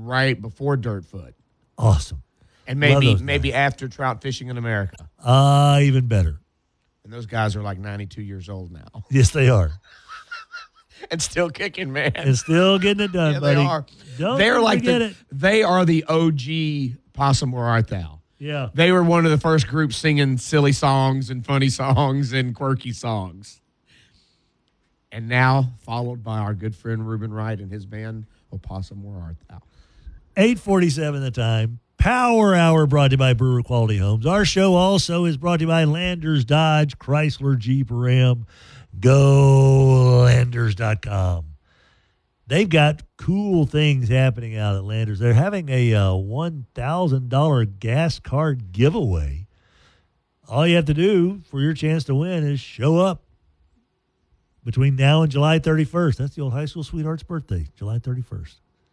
right before Dirtfoot. Awesome. And Love those maybe guys. after Trout Fishing in America. Even better. And those guys are like 92 years old now. Yes, they are. And still kicking, man. And still getting it done, Yeah, buddy. they are. They're like They are the OG Possum Where Art Thou. Yeah. They were one of the first groups singing silly songs and funny songs and quirky songs. And now followed by our good friend Reuben Wright and his band, Opossum Where Art Thou. 8:47 the time. Power Hour brought to you by Brewer Quality Homes. Our show also is brought to you by Landers Dodge, Chrysler, Jeep, Ram. Go Landers.com. They've got cool things happening out at Landers. They're having a $1,000 gas card giveaway. All you have to do for your chance to win is show up between now and July 31st. That's the old high school sweetheart's birthday, July 31st.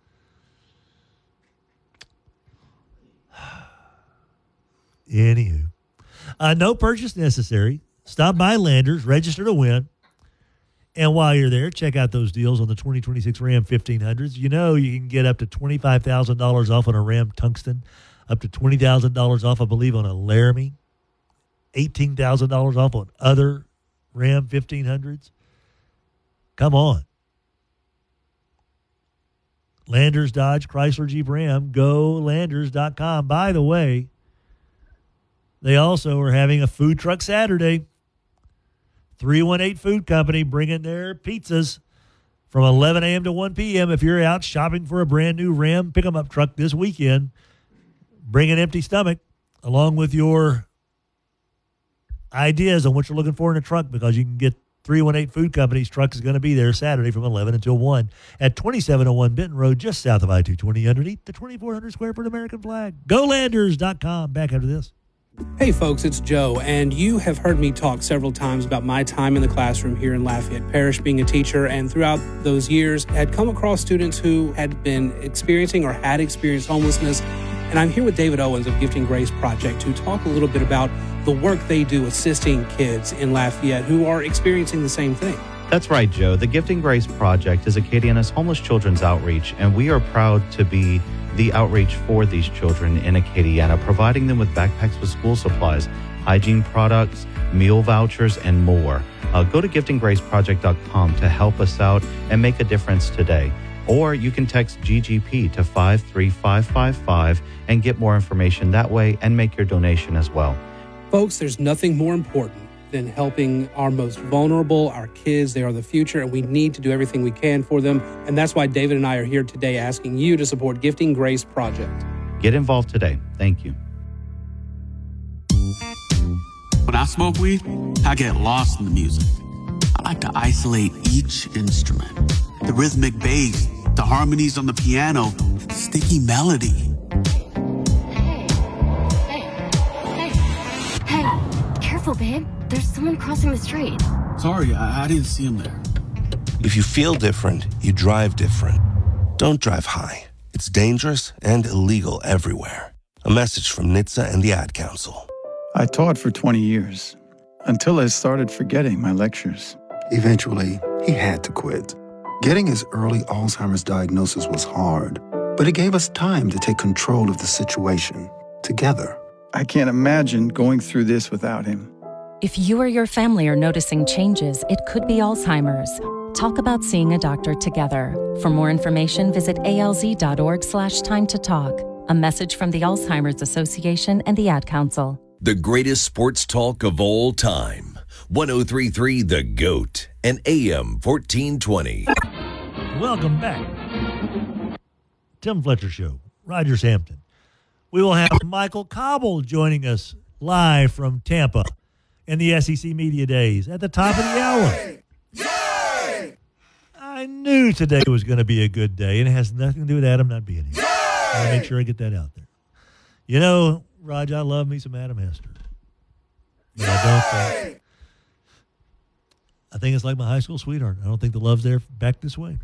Anywho, no purchase necessary. Stop by Landers, register to win. And while you're there, check out those deals on the 2026 Ram 1500s. You know you can get up to $25,000 off on a Ram Tungsten, up to $20,000 off, I believe, on a Laramie, $18,000 off on other Ram 1500s. Come on. Landers, Dodge, Chrysler, Jeep, Ram. Go Landers.com. By the way, they also are having a food truck Saturday. 318 Food Company bringing their pizzas from 11 a.m. to 1 p.m. If you're out shopping for a brand new Ram pick-em-up truck this weekend, bring an empty stomach along with your ideas on what you're looking for in a truck, because you can get 318 Food Company's truck is going to be there Saturday from 11 until 1 at 2701 Benton Road, just south of I-220 underneath the 2,400 square foot American flag. GoLanders.com. Back after this. Hey folks, it's Joe, and you have heard me talk several times about my time in the classroom here in Lafayette Parish being a teacher, and throughout those years had come across students who had been experiencing or had experienced homelessness. And I'm here with David Owens of Gifting Grace Project to talk a little bit about the work they do assisting kids in Lafayette who are experiencing the same thing. That's right, Joe. The Gifting Grace Project is Acadiana's homeless children's outreach, and we are proud to be the outreach for these children in Acadiana, providing them with backpacks with school supplies, hygiene products, meal vouchers, and more. Go to giftinggraceproject.com to help us out and make a difference today. Or you can text GGP to 53555 and get more information that way and make your donation as well. Folks, there's nothing more important than helping our most vulnerable, our kids. They are the future, and we need to do everything we can for them. And that's why David and I are here today asking you to support Gifting Grace Project. Get involved today. Thank you. When I smoke weed, I get lost in the music. I like to isolate each instrument. The rhythmic bass, the harmonies on the piano, the sticky melody. Hey, careful, babe. There's someone crossing the street. Sorry, I didn't see him there. If you feel different, you drive different. Don't drive high. It's dangerous and illegal everywhere. A message from NHTSA and the Ad Council. I taught for 20 years, until I started forgetting my lectures. Eventually, he had to quit. Getting his early Alzheimer's diagnosis was hard, but it gave us time to take control of the situation together. I can't imagine going through this without him. If you or your family are noticing changes, it could be Alzheimer's. Talk about seeing a doctor together. For more information, visit alz.org/time to talk. A message from the Alzheimer's Association and the Ad Council. The greatest sports talk of all time. 103.3 The GOAT and AM 1420. Welcome back. Tim Fletcher Show, Rogers Hampton. We will have Michael Cobble joining us live from Tampa in the SEC Media Days at the top of the hour. Yay! I knew today was going to be a good day, and it has nothing to do with Adam not being here. I want to make sure I get that out there. You know, Raj, I love me some Adam Hester. But I think it's like my high school sweetheart. I don't think the love's there back this way.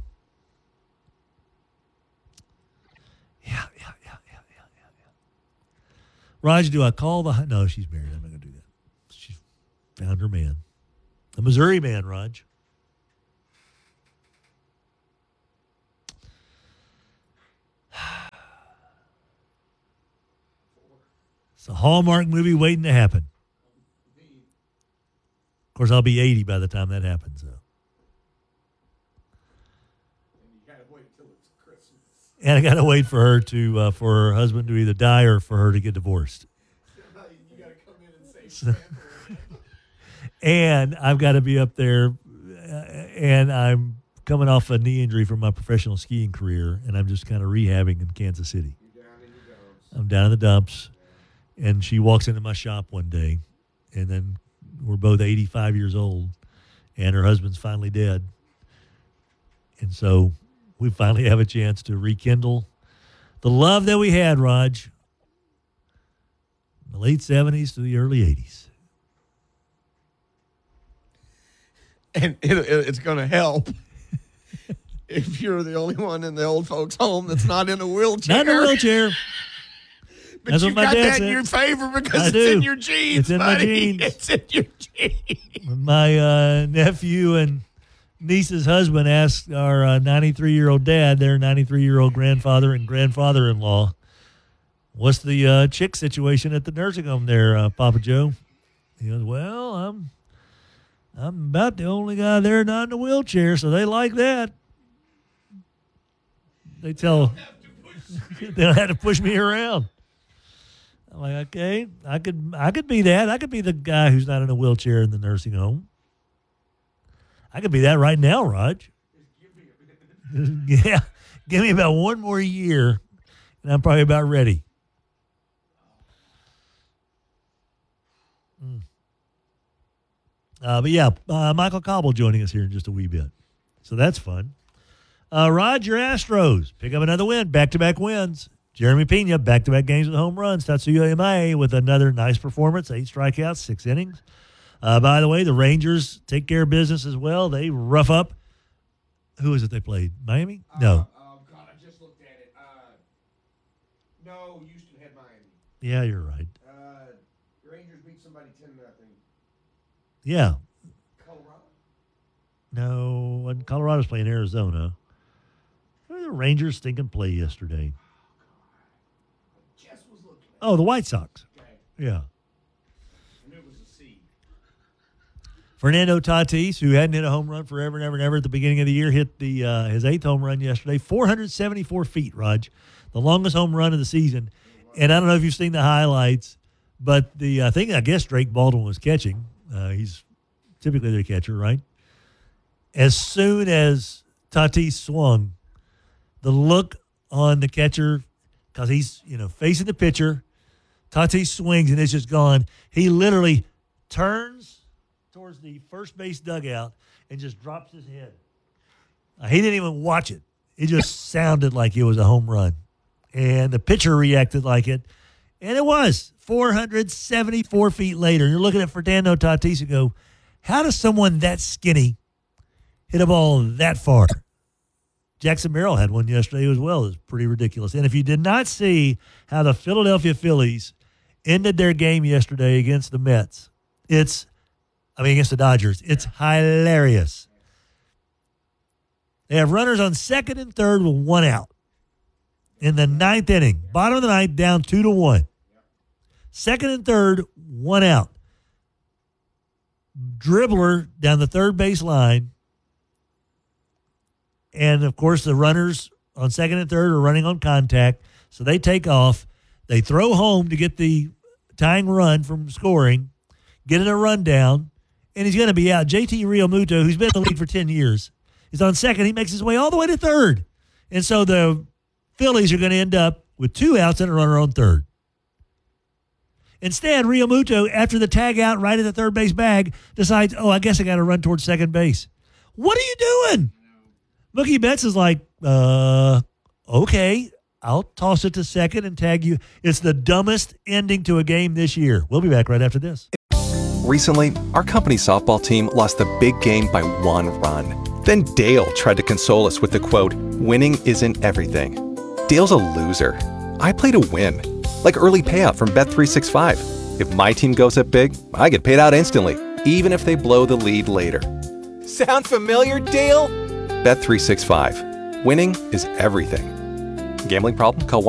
Yeah. Raj, do I call the... No, she's married. I'm not going to do that. She's found her man. A Missouri man, Raj. It's a Hallmark movie waiting to happen. Of course, I'll be 80 by the time that happens, though. And I got to wait for her to, for her husband to either die or for her to get divorced. And I've got to be up there, and I'm coming off a knee injury from my professional skiing career, and I'm just kind of rehabbing in Kansas City. I'm down in the dumps, and she walks into my shop one day, and then we're both 85 years old, and her husband's finally dead. And so we finally have a chance to rekindle the love that we had, Raj, in the late 70s to the early 80s. And it's going to help if you're the only one in the old folks' home that's not in a wheelchair. Not in a wheelchair. But that's you what my got dad that said. in your favor because I it's do. in your genes, It's in my buddy. genes. It's in your genes. My nephew and niece's husband asked our 93-year-old dad, their 93-year-old grandfather and grandfather-in-law, what's the chick situation at the nursing home there, Papa Joe? He goes, well, I'm about the only guy there not in a wheelchair, so they like that. They don't have to push me around. I'm like, okay, I could be that. I could be the guy who's not in a wheelchair in the nursing home. I could be that right now, Raj. Yeah, give me about one more year, and I'm probably about ready. But yeah, Michael Cobble joining us here in just a wee bit. So that's fun. Raj, your Astros pick up another win, back-to-back wins. Jeremy Pena, back-to-back games with home runs. Tatsuya Yamae with another nice performance, 8 strikeouts, 6 innings. By the way, the Rangers take care of business as well. They rough up. Who is it they played? Miami? No. Oh, God, I just looked at it. No, Houston had Miami. Yeah, you're right. Rangers beat somebody 10-0. Yeah. Colorado? No, when Colorado's playing Arizona. Who did the Rangers stinking play yesterday? Jess was looking at Oh, the White Sox. Okay. Yeah. And it was a seed. Fernando Tatis, who hadn't hit a home run forever and ever and ever at the beginning of the year, hit the his 8th home run yesterday. 474 feet, Raj. The longest home run of the season. And I don't know if you've seen the highlights, but I guess Drake Baldwin was catching. He's typically their catcher, right? As soon as Tatis swung, the look on the catcher, because he's facing the pitcher, Tatis swings and it's just gone. He literally turns towards the first base dugout and just drops his head. He didn't even watch it. It just sounded like it was a home run. And the pitcher reacted like it. And it was 474 feet later. You're looking at Fernando Tatis and go, how does someone that skinny hit a ball that far? Jackson Merrill had one yesterday as well. It was pretty ridiculous. And if you did not see how the Philadelphia Phillies ended their game yesterday against the Mets, against the Dodgers, it's hilarious. They have runners on second and third with 1 out. In the 9th inning, bottom of the 9th, down 2-1. Second and third, 1 out. Dribbler down the third base line. And, of course, the runners on second and third are running on contact. So they take off. They throw home to get the tying run from scoring, getting a run down, and he's going to be out. JT Realmuto, who's been in the league for 10 years, is on second. He makes his way all the way to third. And so the Phillies are going to end up with 2 outs and a runner on third. Instead, Realmuto, after the tag out right at the third base bag, decides, I guess I got to run towards second base. What are you doing? Mookie Betts is like, okay, I'll toss it to second and tag you. It's the dumbest ending to a game this year. We'll be back right after this. Recently, our company's softball team lost the big game by 1 run. Then Dale tried to console us with the quote, "Winning isn't everything." Dale's a loser. I play to win. Like early payout from Bet365. If my team goes up big, I get paid out instantly, even if they blow the lead later. Sound familiar, Dale? Bet365. Winning is everything. Gambling problem? Call